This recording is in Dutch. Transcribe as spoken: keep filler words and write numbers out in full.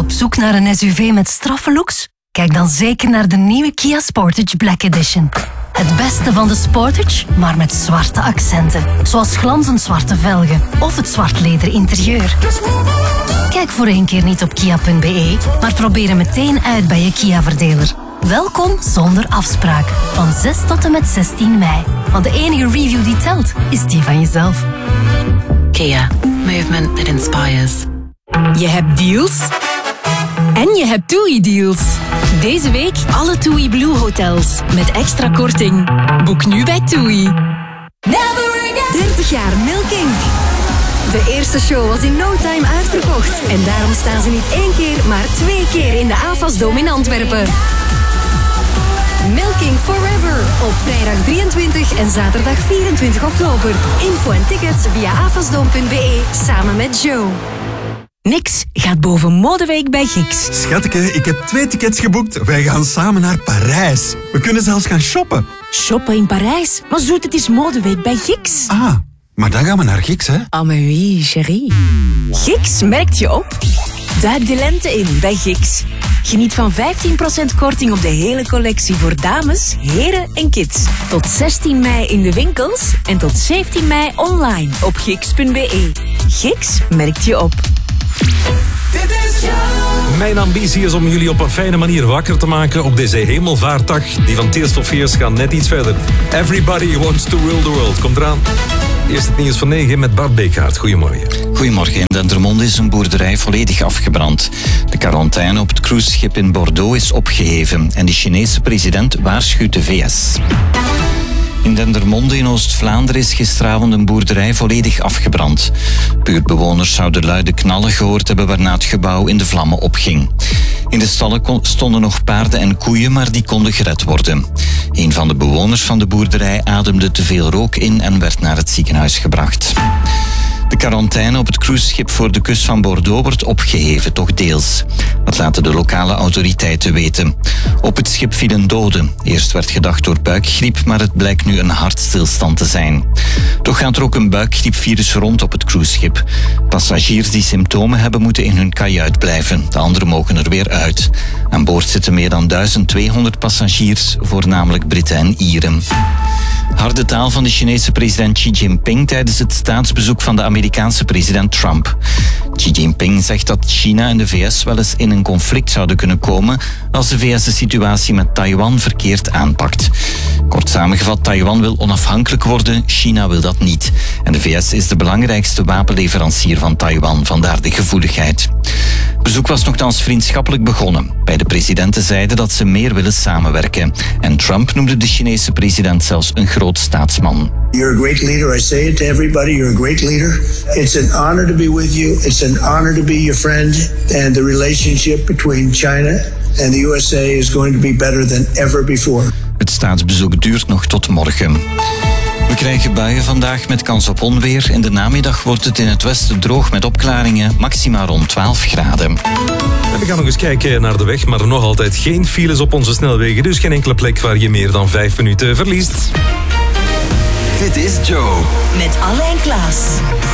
Op zoek naar een S U V met straffe looks? Kijk dan zeker naar de nieuwe Kia Sportage Black Edition. Het beste van de Sportage, maar met zwarte accenten. Zoals glanzend zwarte velgen of het zwart leder interieur. Kijk voor één keer niet op kia punt b e, maar probeer hem meteen uit bij je Kia-verdeler. Welkom zonder afspraak. Van zes tot en met zestien mei. Want de enige review die telt, is die van jezelf. Kia. Movement that inspires. Je hebt deals en je hebt TUI-deals. Deze week alle TUI Blue hotels met extra korting. Boek nu bij TUI. dertig jaar Milking. De eerste show was in no time uitverkocht. En daarom staan ze niet één keer, maar twee keer in de AFAS-dome in Antwerpen. Milking Forever op vrijdag drieëntwintig en zaterdag vierentwintig oktober. Info en tickets via afasdome punt b e samen met Joe. Niks gaat boven Modeweek bij Gix. Schatteke, ik heb twee tickets geboekt. Wij gaan samen naar Parijs. We kunnen zelfs gaan shoppen. Shoppen in Parijs? Maar zoet, het is Modeweek bij Gix. Ah, maar dan gaan we naar Gix, hè? Ah, mais oui, chérie. Gix merkt je op. Duik de lente in bij Gix. Geniet van vijftien procent korting op de hele collectie voor dames, heren en kids. Tot zestien mei in de winkels en tot zeventien mei online op gix punt b e. Gix merkt je op. Mijn ambitie is om jullie op een fijne manier wakker te maken op deze hemelvaartdag. Die van Tears for Fears gaan net iets verder. Everybody wants to rule the world. Komt eraan. Eerst het nieuws van negen met Bart Beekhaart. Goedemorgen. Goedemorgen. In Dendermonde is een boerderij volledig afgebrand. De quarantaine op het cruiseschip in Bordeaux is opgeheven en de Chinese president waarschuwt de V S. In Dendermonde in Oost-Vlaanderen is gisteravond een boerderij volledig afgebrand. Buurtbewoners zouden luide knallen gehoord hebben waarna het gebouw in de vlammen opging. In de stallen stonden nog paarden en koeien, maar die konden gered worden. Een van de bewoners van de boerderij ademde te veel rook in en werd naar het ziekenhuis gebracht. De quarantaine op het cruiseschip voor de kust van Bordeaux wordt opgeheven, toch deels. Dat laten de lokale autoriteiten weten. Op het schip vielen doden. Eerst werd gedacht door buikgriep, maar het blijkt nu een hartstilstand te zijn. Toch gaat er ook een buikgriepvirus rond op het cruiseschip. Passagiers die symptomen hebben moeten in hun kajuit blijven. De anderen mogen er weer uit. Aan boord zitten meer dan duizend tweehonderd passagiers, voornamelijk Britten en Ieren. Harde taal van de Chinese president Xi Jinping tijdens het staatsbezoek van de Amerikaanse president Trump. Xi Jinping zegt dat China en de V S wel eens in een conflict zouden kunnen komen als de V S de situatie met Taiwan verkeerd aanpakt. Kort samengevat, Taiwan wil onafhankelijk worden, China wil dat niet. En de V S is de belangrijkste wapenleverancier van Taiwan, vandaar de gevoeligheid. Het bezoek was nogthans vriendschappelijk begonnen. Beide presidenten zeiden dat ze meer willen samenwerken. En Trump noemde de Chinese president zelfs een groot staatsman. You're a great leader. I say it to everybody. You're a great leader. It's an honor to be with you. It's an honor to be your friend. And the relationship between China and the U S A is going to be better than ever before. Het staatsbezoek duurt nog tot morgen. We krijgen buien vandaag met kans op onweer. In de namiddag wordt het in het westen droog met opklaringen, maximaal rond twaalf graden. En we gaan nog eens kijken naar de weg, maar nog altijd geen files op onze snelwegen. Dus geen enkele plek waar je meer dan vijf minuten verliest. Dit is Joe. Met Alain Klaas.